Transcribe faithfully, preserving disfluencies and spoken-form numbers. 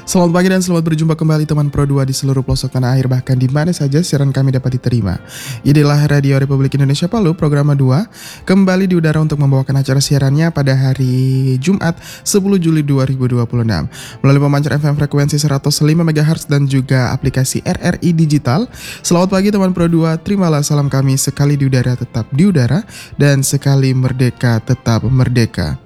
Selamat pagi dan selamat berjumpa kembali teman Pro dua di seluruh pelosok tanah air, bahkan di mana saja siaran kami dapat diterima. Inilah Radio Republik Indonesia Palu, program dua, kembali di udara untuk membawakan acara siarannya pada hari Jumat sepuluh Juli dua ribu dua puluh enam melalui pemancar F M frekuensi seratus lima megahertz dan juga aplikasi R R I Digital. Selamat pagi teman Pro dua, terimalah salam kami, sekali di udara tetap di udara dan sekali merdeka tetap merdeka.